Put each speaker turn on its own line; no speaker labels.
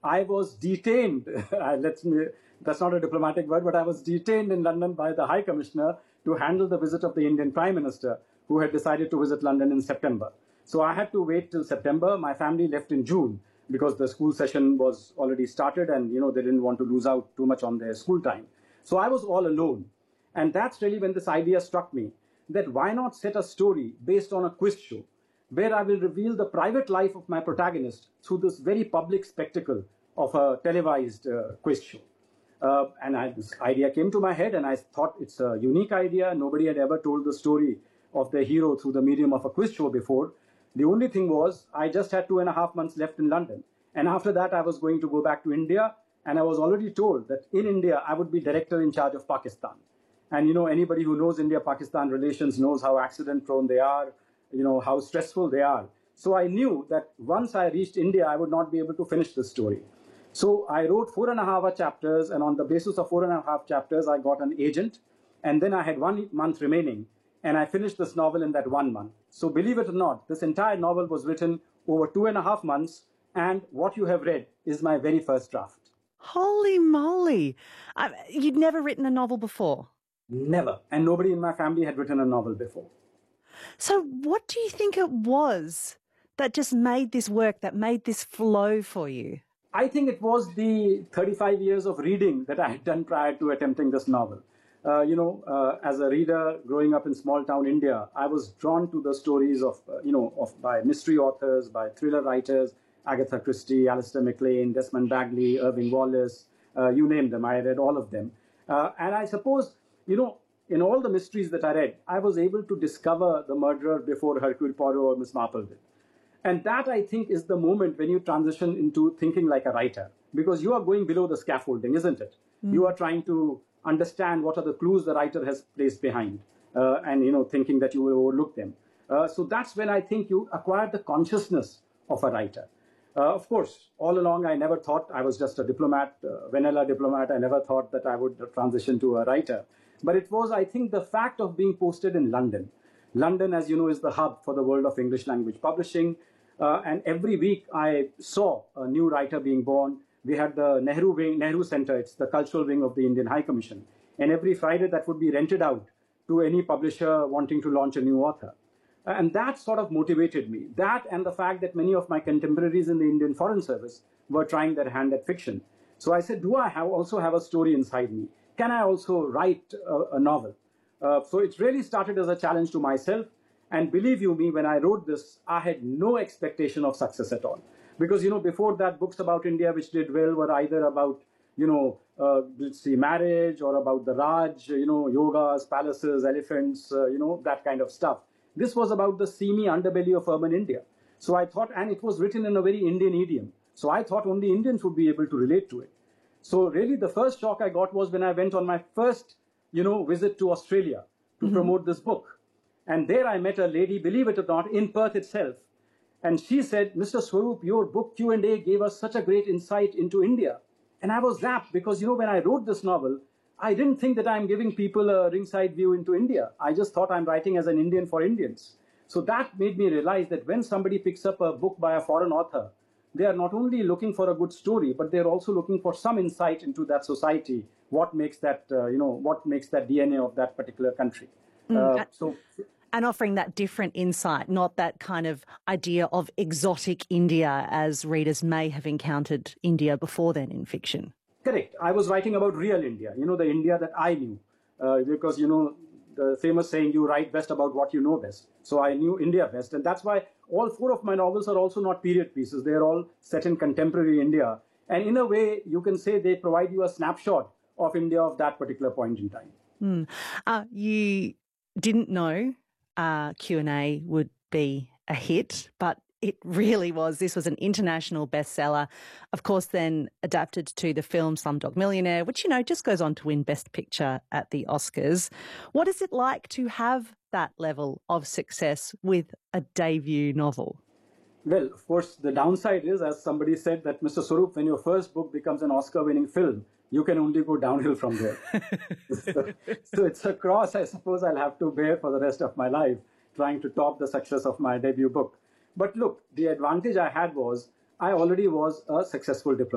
I was detained. That's not a diplomatic word, but I was detained in London by the High Commissioner to handle the visit of the Indian Prime Minister, who had decided to visit London in September. So I had to wait till September. My family left in June because the school session was already started and, they didn't want to lose out too much on their school time. So I was all alone. And that's really when this idea struck me, that why not set a story based on a quiz show, where I will reveal the private life of my protagonist through this very public spectacle of a televised quiz show. This idea came to my head, and I thought it's a unique idea. Nobody had ever told the story of the hero through the medium of a quiz show before. The only thing was, I just had 2.5 months left in London. And after that, I was going to go back to India. And I was already told that in India, I would be director in charge of Pakistan. And, anybody who knows India-Pakistan relations knows how accident-prone they are, how stressful they are. So I knew that once I reached India, I would not be able to finish the story. So I wrote 4.5 chapters, and on the basis of 4.5 chapters, I got an agent. And then I had 1 month remaining, and I finished this novel in that 1 month. So believe it or not, this entire novel was written over 2.5 months, and what you have read is my very first draft.
Holy moly. You'd never written a novel before?
Never. And nobody in my family had written a novel before.
So what do you think it was that just made this work, that made this flow for you?
I think it was the 35 years of reading that I had done prior to attempting this novel. As a reader growing up in small town India, I was drawn to the stories by mystery authors, by thriller writers, Agatha Christie, Alistair MacLean, Desmond Bagley, Irving Wallace, you name them. I read all of them. And I suppose, in all the mysteries that I read, I was able to discover the murderer before Hercule Poirot or Miss Marple did. And that, I think, is the moment when you transition into thinking like a writer, because you are going below the scaffolding, isn't it? Mm. You are trying to understand what are the clues the writer has placed behind and, thinking that you will overlook them. So that's when I think you acquire the consciousness of a writer. Of course, all along, I never thought I was just a diplomat, vanilla diplomat. I never thought that I would transition to a writer. But it was, I think, the fact of being posted in London. London, as you know, is the hub for the world of English language publishing. And every week I saw a new writer being born. We had the Nehru Center. It's the cultural wing of the Indian High Commission. And every Friday that would be rented out to any publisher wanting to launch a new author. And that sort of motivated me. That and the fact that many of my contemporaries in the Indian Foreign Service were trying their hand at fiction. So I said, do I also have a story inside me? Can I also write a novel? So it really started as a challenge to myself. And believe you me, when I wrote this, I had no expectation of success at all. Because, before that, books about India which did well were either about, marriage or about the Raj, yogas, palaces, elephants, that kind of stuff. This was about the seamy underbelly of urban India. So I thought, and it was written in a very Indian idiom. So I thought only Indians would be able to relate to it. So really the first shock I got was when I went on my first, visit to Australia to promote this book. And there I met a lady, believe it or not, in Perth itself. And she said, Mr. Swaroop, your book Q&A gave us such a great insight into India. And I was zapped because, when I wrote this novel, I didn't think that I'm giving people a ringside view into India. I just thought I'm writing as an Indian for Indians. So that made me realize that when somebody picks up a book by a foreign author, they are not only looking for a good story, but they're also looking for some insight into that society, what makes that, what makes that DNA of that particular country.
And offering that different insight, not that kind of idea of exotic India as readers may have encountered India before then in fiction.
Correct. I was writing about real India, the India that I knew. Because, the famous saying, you write best about what you know best. So I knew India best. And that's why all 4 of my novels are also not period pieces. They're all set in contemporary India. And in a way, you can say they provide you a snapshot of India of that particular point in time.
You didn't know Q&A would be a hit, but it really was. This was an international bestseller. Of course, then adapted to the film Slumdog Millionaire, which, just goes on to win Best Picture at the Oscars. What is it like to have that level of success with a debut novel?
Well, of course, the downside is, as somebody said, that Mr. Swaroop, when your first book becomes an Oscar-winning film, you can only go downhill from there. So it's a cross, I suppose, I'll have to bear for the rest of my life, trying to top the success of my debut book. But look, the advantage I had was I already was a successful diplomat.